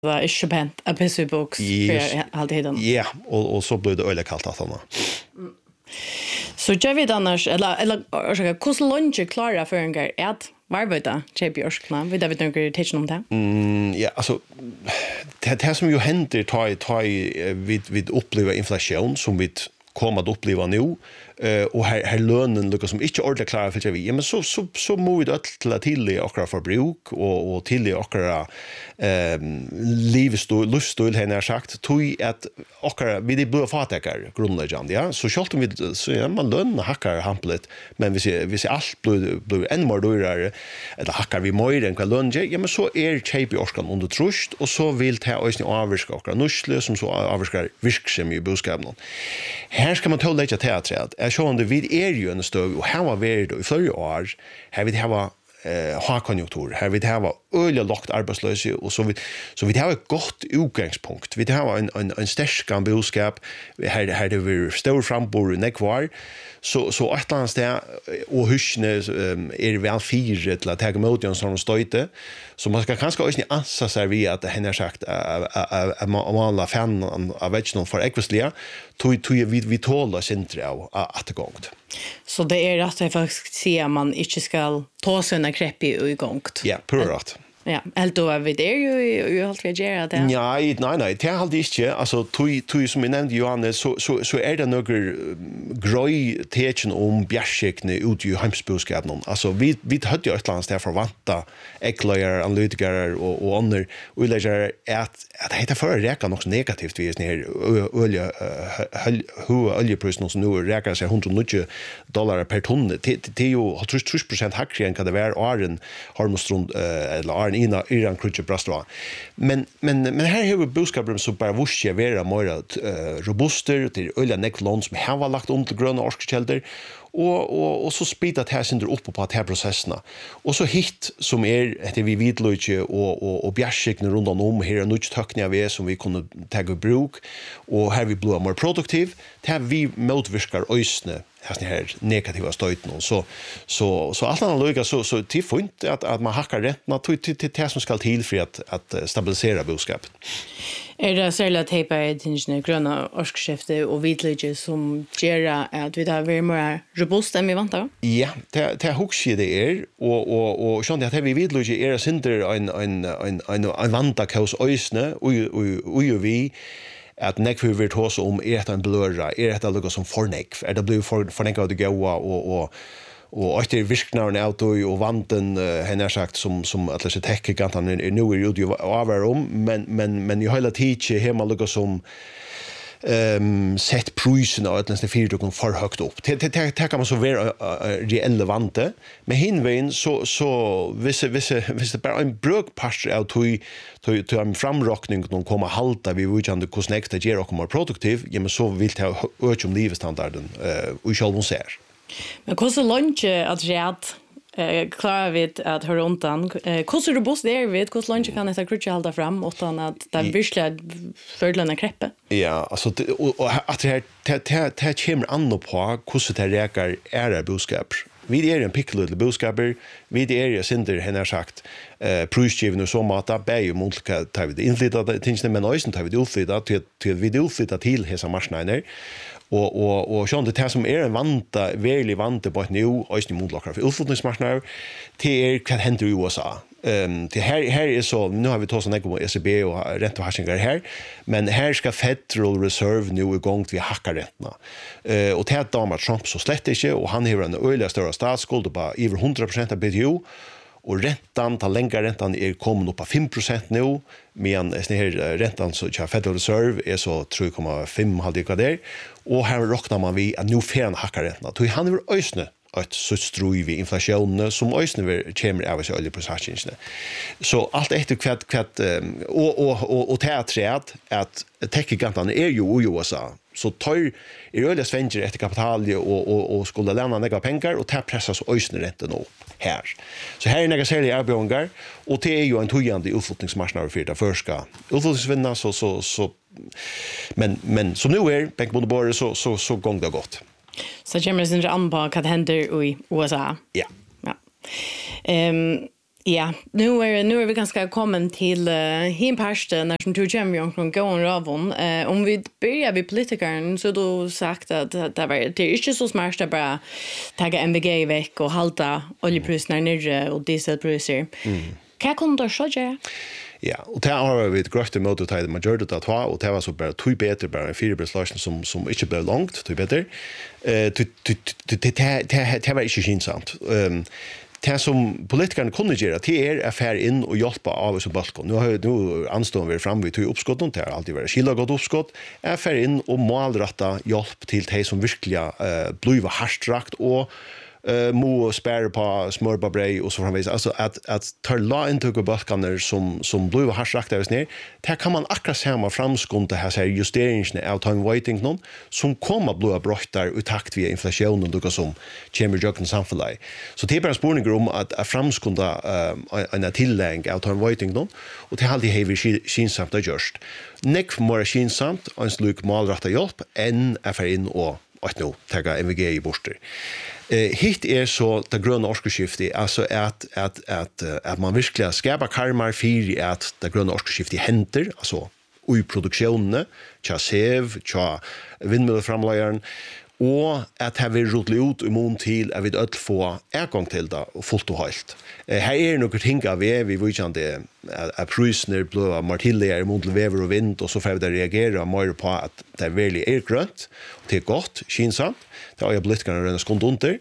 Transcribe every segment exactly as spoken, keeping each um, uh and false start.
var ikke pent av pisseboks för alltid. Ja, och och så blev det öle kallt att han. Så jag vet annars eller eller hur långt klarar för en gång att varvita Björskna. Vi vet några tecken om det. Mm, ja, alltså det det som ju händer tar tar vid vid uppleva inflation som vi kommer att uppleva nu uh, och här här lönen lukar som inte ordentligt klara för vi. Ja, men så så så måste vi till till i akra förbruk och och till i akra ehm livsstil livsstil har jag sagt tog att akra vi det blir fatakar grundläggande ja så skall vi så ja, man lön hackar hamplet men vi ser vi ser allt blir blir än mer dyrare eller hackar vi mer än vad lön ja men så är cheap orskan under trust och så vill ta oss ni avvirka akra nusle som så avvirkar virksom i boskapen. Här ska man ta lite teatret. Jag tror att vi är ju en stöv och här var vi då i flera år. Här vi har eh högkonjunktur. Här vi har öliga lågt arbetslöshet och så vi så vi har ett gott utgångspunkt. Vi har en en en stark boskap. Här här det vi stor frambor nekvar. Så så ett annat där och husne är väl fyra till att ta emot en sån stöte. Så man ska kanske också ansa sig vid att hen har sagt att man alla fan av vetchen för ekvislia tog tog vi vi tåla centra att det gångt. Så det är att jag faktiskt ser man inte ska ta sig en krepp i gångt. Ja, purrat. Ja, helt då vi det ju ju helt reagera det. Ja, nej nej, det har inte alltså tog tog som jag nämnde Johannes så så så är det några gröj tecken om bjärskne ut i hemsboskapen. Alltså vi vi hade ju ett land där förvanta eklar analytiker och och andra och lägger att att det för räka också negativt vi är ner olja hur oljepriserna som nu räkar sig hundranio dollar per ton. Det är ju trettio procent hackre än kan det vara åren har måste eller ina Iran krutche brastra. Men men men här har vi boskapen som bara vuxia vara mer uh, robuster till öliga necklons som har lagt om till gröna orskkelder och och och så speedat här synder upp på att här processerna. Och så hit som är det vi vidlöje och och och bjärskne runt om här nu tackna vi som vi kunde ta i bruk och här vi blir mer produktiv. Det här vi motverkar ösne här här negativa stöten och så så så allt annat lugga så så till fint att att man hackar rätt till till till det som ska till för att att stabilisera boskap. Är det särskilt tejpa till gröna orskskifte och vitlöje som gör att vi har mer mer robust än vi väntar? Ja, det det huxar det är och och och sånt att vi vitlöje är synder en en en en en vanta kaos ösne och och vi att nekv vi tar så om är det en blurra är det något som fornek är det blir för fornek att gå och och och efter visknar auto och vanten henne sagt som som att läsa techgiganten är nu är ju över om men men men ju hela tiden hemma något som ehm sett prisen av att nästan fyra kom för högt upp. Det det kan man så vara relevante. Men hinvägen så så vissa vissa vissa bara en brukpast av till till till en framrockning som kommer halta vi vill inte connecta ger och mer produktiv. Ja men så vill ta öka om livsstandarden eh och själv ser. Men hur så långt att rätt eh klarar vi att höra undan hur så robust det är vi hur så långt kan det krutcha hålla fram utan att det virkligt förlorna kreppe. Ja, alltså och att det det det kommer an på hur det räkar är boskap. Vi är en pickle boskaper, vi är ju synder henne sagt eh prisgiven och så mata bäj mot ta vi inflytande tänkte men ösen ta vi utflytta till till vi utflytta till hesa marknader. Och och och sånt det som är en vanta verkligen vanta på ett nu ösn motlockar för utflyttningsmarknader till kan hända i U S A. Ehm det här här är så nu har vi tagit såna på E C B och räntehöjningar här men här ska Federal Reserve nu igång vi hackar räntorna. Eh och det är Donald Trump så slett inte och han har en öliga stora statsskuld på över hundra procent av B T U och räntan ta längre räntan är kommit upp på fem procent nu medan den här räntan så tjä Federal Reserve är så tre komma fem halvt där och här räknar man vi att nu färn hackar räntorna. Då han vill ösna att så strui vi inflationen som ösnen kommer av sig oljeprocesserna. Så allt efter kvat kvat och och och och teatret att techgiganterna är ju i U S A. Så tar är öliga svenjer efter kapital och och och skulle lämna några pengar och ta pressas ösnen räntan upp här. Så här är några sälja erbjudanden och det är ju en tojande utflyttningsmarknad för det första. Utflyttningsvinna så så så men men som nu är bankbondborre så så så gång det gott. Så kommer det an på vad händer i U S A. Ja. Ja. Ehm Ja, nu är nu är vi ganska kommen till uh, himparsten när som du kommer ju från gåen ravon. Uh, om vi börjar vid politikern så då sagt att, att det, var, det är inte så smart att bara ta M V G väck och halta oljepriserna nere och dieselpriser. Mm. Vad kunde du så göra? Ja, och det har vi ett grönt emot att man gör det att ha, och det var så bara tog bättre, bara en fyrabilslösning som, som inte blev långt, tog bättre. Det var inte skinsamt. Det som politikerne kunne gjøre, det er å fære inn og hjelpe av oss og balkon. Nå har nu anstående vært fremme ved tog oppskottet, det har alltid vært skillet godt oppskott, er fære inn og målrette hjelp til de som virkelig uh, blir hardstrakt og Uh, må spære på smørbabrei og så framvis. Altså at, at tar la inntøk og balkaner som, som blir hardstrakt av oss ned, det kan man akkurat samme framskunde her ser justeringsene av time waiting noen, som kommer bli brøttar i takt via inflasjonen og som kommer i jøkken samfunnet. Så det er bare spørninger om at, at framskunde uh, en tillegg av time waiting noen, og det er alltid hever kinsamt det gjørst. Nekk mer kinsamt og en slik målrettet hjelp enn er for inn og at nå tenker M V G i borster. Uh, hit er så det grønne årsskiftet, altså at, at, at, at man virkelig skaper karmar for at det grønne årsskiftet henter, altså i produksjonene, tja sev, tja vindmølleframleieren, og at det vil rotle ut i mån til at vi ødel få en til det, fullt og helt. Uh, her er noen ting av vi, vi vet ikke det, at prøysene blir martilligere mot vever og vind, og så får vi reagere mer på at det er veldig er grønt, og det er godt, kinsamt. Det har jag blivit kan rena skont under.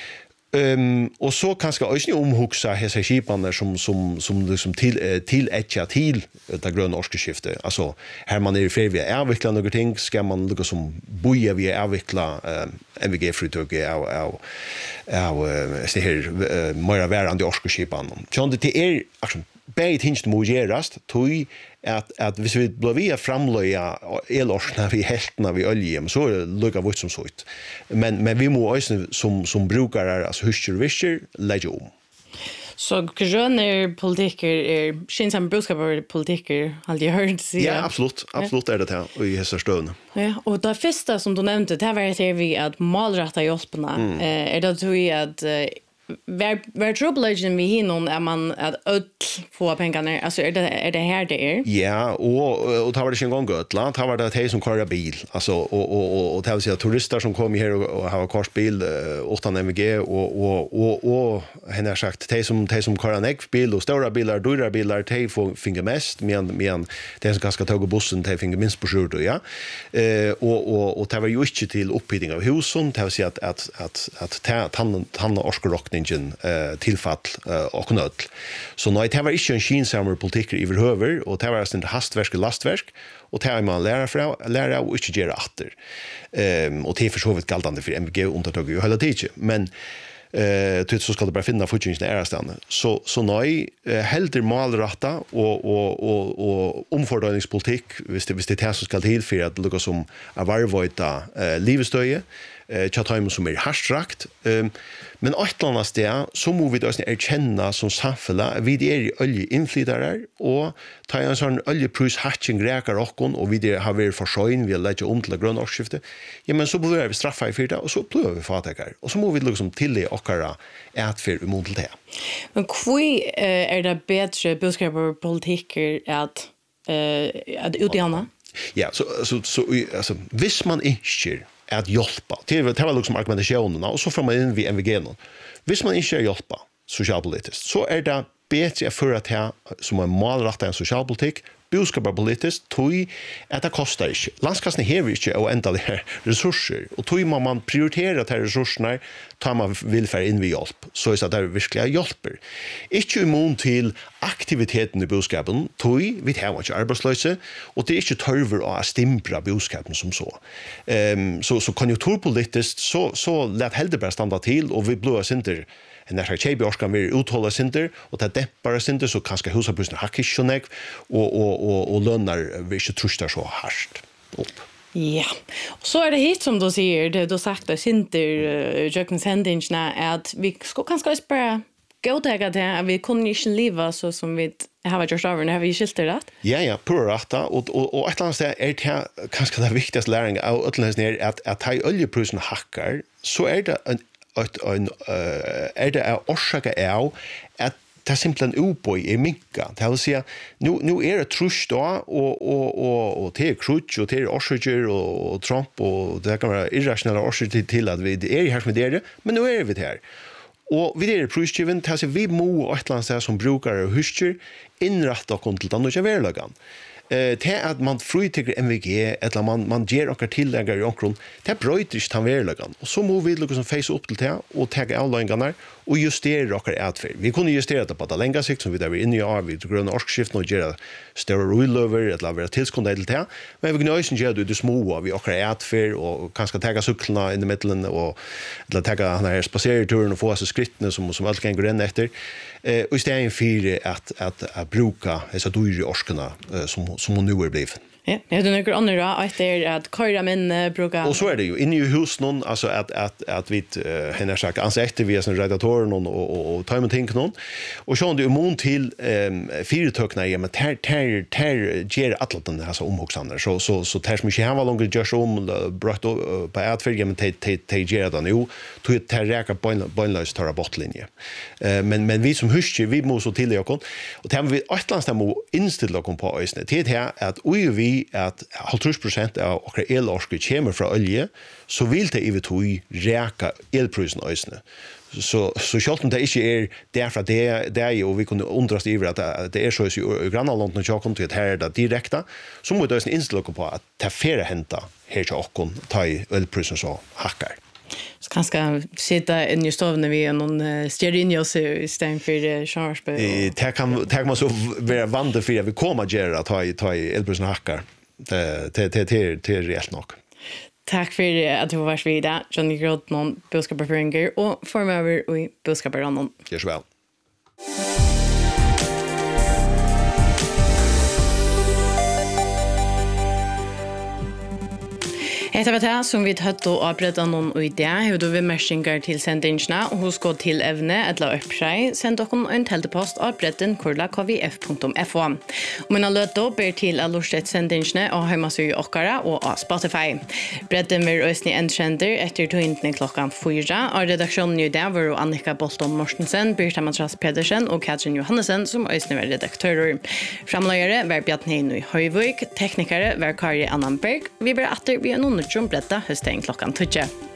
Um, och så kanske också omhuxa hesa skipane som som som liksom till till etcha till det gröna årsskiftet. Alltså här man är i färd vi avveckla några ting ska man lucka som boja vi avveckla um, M V G-företag av av av så här mer värande årsskiftan. Så det är alltså bättre tinst mogerast tog at at hvis vi blir via framløya elorsna vi heltna vi olje så lukka vart som sånt men men vi må også som som brukare altså husker visker legge om. Så grønne politiker er skinnsam budskapar politiker har jeg hørt si. Ja, absolutt. Absolutt er det her og i hese støvne. Ja, og det første som du nevnte, det var at vi at malretta hjelpene. Mm. Eh, er det tror jeg at Var var troublation vi hinnon är man att öll få pengarna alltså är det är det här det är. Ja, och och tar det en gång gott land har det att som kör bil alltså och och och och det vill turister som kommer här och har kört bil åtta M V G och och och och han har sagt de som de som kör en bil och stora bilar dyra bilar de får finga mest men men de som ska ta bussen de finga minst på sjur ja. Eh och och och det var ju inte till upphittning av husen det vill säga att att att att ta tanna tanna orskrockning Uh, tilfall uh, och nöd. Så nej, det var inte en skinsammer politik i överhuvud och det var en hastverk och lastverk och det har man lära fra, lära och inte göra åter. Um, och det är försovit galtande för M V G undantag ju hela tiden. Men eh uh, så ska det bara finna fortjänsten är stan. Så så nej, uh, helder målrätta och och och och omfördelningspolitik, visst det visst det här som ska till för att lucka som av varvöta uh, livstöje. Eh chattaim som är hashtrakt um, men åtlandast sted så må vi då erkänna som samfella vi är i oljeinflytare och ta en sån oljepris hatching räkar och och vi har vi försöjn vi lägger om till grön årsskifte ja men så blir vi straffa i fyrta och så blir vi fatakar och så må vi liksom till det och kara att för mot det men kvui är det bättre budskapar politiker att eh att utjämna ja så så så alltså visst man inte att hjälpa. Det var det var liksom argumentationen och så får man in vid M V G. Hvis man inte hjälpa socialpolitiskt så är det bättre för att ha som en målrätta en socialpolitik budskapar politiskt tog att det kostar inte. Landskassen har inte och ända det resurser och tog man man prioriterar de resurserna tar man vill för in vid hjälp så är det verkligen hjälper. Inte immun till aktiviteten i budskapen tog vi har inte arbetslösa och det är inte törver att stimpra budskapen som så. Um, så så konjunkturpolitiskt så så lät hellre bara stanna till och vi blås inte när jag tjej kan vi uthålla center och det dämpar center så kanske husabussen hackar så nek och och och och lönnar vi inte trustar så hårt upp. Ja. Och så är det hit som du säger det du sagt att center jökens händingarna att vi ska kanske bara gå till att vi kunde inte leva så som vi har gjort över när vi skilter det. Ja ja, på rätta och och och ett annat är det kanske det viktigaste läring av utländska att att ta oljepriserna hackar så är det en att en är det är orsaka är att det är simpelthen uppoj i minka. Det vill säga, nu, nu är det trus då, och, och, och, och det är krutsch, och det är orsaker, och, och Trump, och det kan vara irrationella orsaker till, till att vi är här som vi är det, men nu är vi det här. Og vi er prøvskiven, til vi må og et eller annet sted som brukere og husker innrette og til den og ikke verlagen. Eh, til at man frutikker M V G, eller man, man gjør noen tillegger i omkron, det brøyter ikke den verlagen. Og så må vi liksom face opp til det, og ta avløyngene og justere noen atferd. Vi kunne justere det på det lenge sikt, som vi der vi er inne i av, vi til grønne orskskiften og gjøre større rulløver, eller være tilskundet til det. Men vi kunne også gjøre det i det små, vi noen atferd, og kanskje ta syklene inn i midtelen, og eller ta denne spaserturen og få seg skrittene som, som alt kan gå inn etter. Eh, og i stedet for at, at, at bruke disse dyre orskene eh, som, som hun nå er blivet. Ja, jag tror några andra att det är att köra min uh, brukar. Och så är det ju inne i hus någon alltså att att att vi uh, henne sagt alltså efter vi är som redaktörer någon och och, och tar med tänk någon. Och så det imon till ehm um, fyrtökna i med ter ter ter ger alla den här så omhuxande så så så tär som inte har långt just om brött på att för men te te te ger den ju till ter räka på bonlös tar bottlinje. Eh men men vi som husker vi måste så till jag och det har vi atlands må inställa kom på ösnet det här att vi at halvtrus prosent av okra elorske kommer fra olje, så vil det i vitoi reka elprisen øysene. Så så självt om det inte är därför det det är ju vi kunde undras i att det är så i grannlandet när jag kom till här det direkta så måste det inställa på att ta färre hämta här till och ta i elprisen så hackar. Så kanske sitta in i stoven vi någon stearinljus i stället för Charlesburg. Det kan det kan man så vara vant för att vi kommer att göra ta i ta i elprisen hackar. Det det det det är rätt nog. Tack för att du var varit vid det. Johnny Groth, någon boskapperföringer och formöver i boskapperrannen. Gör så väl. Hetta var det som vi tatt og avbredet noen og idé, har du ved mersinger til sendingsene, og hos gå til evne, et la opp seg, send dere en teltepost avbretten kurla k v f punktum f o. Og min løt da ber til å lortet sendingsene og heimasøy okkara og av Spotify. Bretten vil øsne endkjenter etter togintene klokkan fyra, og redaksjonen i dag var Annika Bolton Mortensen, Birta Matras Pedersen og Katrin Johannesen som øsne var redaktører. Framløyere var Bjartne Heino i Høyvøk, teknikere var Kari Annanberg, vi ber atter vi er noen Jumbretta hösten klockan tio.